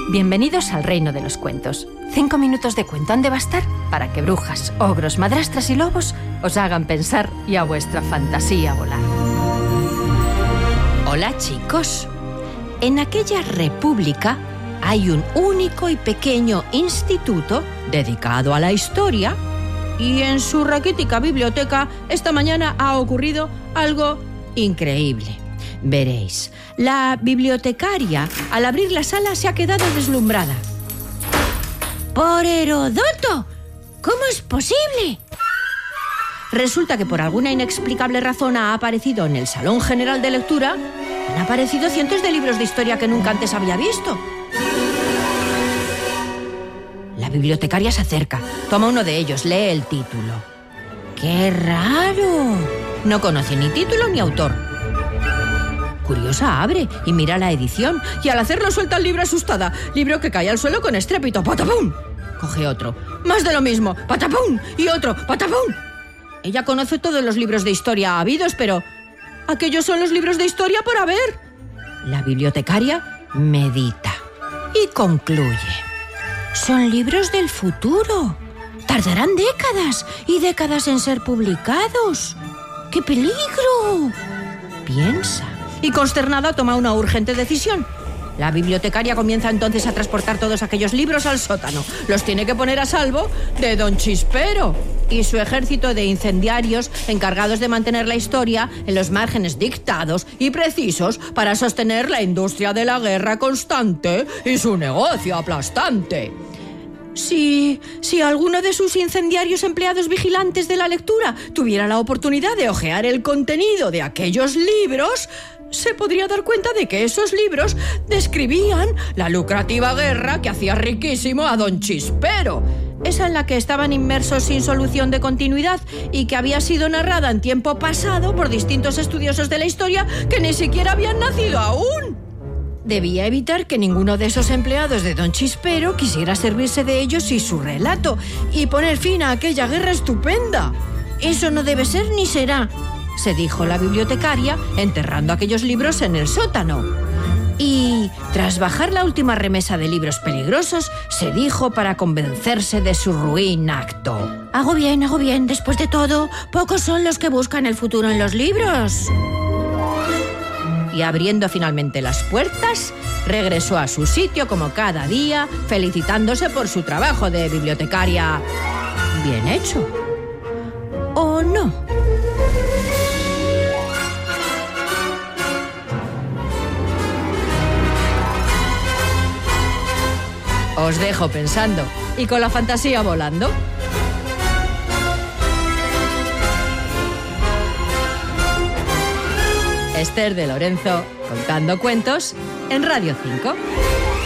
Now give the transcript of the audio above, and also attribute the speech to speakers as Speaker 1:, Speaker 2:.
Speaker 1: Bienvenidos al reino de los cuentos. 5 minutos de cuento han de bastar para que brujas, ogros, madrastras y lobos os hagan pensar y a vuestra fantasía volar. Hola, chicos. En aquella república hay un único y pequeño instituto dedicado a la historia, y en su raquítica biblioteca esta mañana ha ocurrido algo increíble. Veréis, la bibliotecaria, al abrir la sala, se ha quedado deslumbrada.
Speaker 2: ¡Por Herodoto! ¿Cómo es posible?
Speaker 1: Resulta que por alguna inexplicable razón ha aparecido en el Salón General de Lectura, han aparecido cientos de libros de historia que nunca antes había visto. La bibliotecaria se acerca, toma uno de ellos, lee el título.
Speaker 2: ¡Qué raro!
Speaker 1: No conoce ni título ni autor. Curiosa, abre y mira la edición, y al hacerlo suelta el libro asustada. Libro que cae al suelo con estrépito. ¡Patapum! Coge otro. Más de lo mismo. ¡Patapum! Y otro. ¡Patapum! Ella conoce todos los libros de historia habidos, pero aquellos son los libros de historia por haber. La bibliotecaria medita y concluye.
Speaker 2: Son libros del futuro. Tardarán décadas y décadas en ser publicados. ¡Qué peligro!
Speaker 1: Piensa. Y consternada toma una urgente decisión. La bibliotecaria comienza entonces a transportar todos aquellos libros al sótano. Los tiene que poner a salvo de Don Chispero y su ejército de incendiarios encargados de mantener la historia en los márgenes dictados y precisos para sostener la industria de la guerra constante y su negocio aplastante. Si alguno de sus incendiarios empleados vigilantes de la lectura tuviera la oportunidad de hojear el contenido de aquellos libros, se podría dar cuenta de que esos libros describían la lucrativa guerra que hacía riquísimo a Don Chispero, esa en la que estaban inmersos sin solución de continuidad y que había sido narrada en tiempo pasado por distintos estudiosos de la historia que ni siquiera habían nacido aún. Debía evitar que ninguno de esos empleados de Don Chispero quisiera servirse de ellos y su relato y poner fin a aquella guerra estupenda.
Speaker 2: Eso no debe ser ni será,
Speaker 1: se dijo la bibliotecaria, enterrando aquellos libros en el sótano. Y, tras bajar la última remesa de libros peligrosos, se dijo para convencerse de su ruin acto.
Speaker 2: Hago bien. Después de todo, pocos son los que buscan el futuro en los libros.
Speaker 1: Y abriendo finalmente las puertas, regresó a su sitio como cada día, felicitándose por su trabajo de bibliotecaria bien hecho. ¿O no? Os dejo pensando y con la fantasía volando. Esther de Lorenzo, contando cuentos en Radio 5.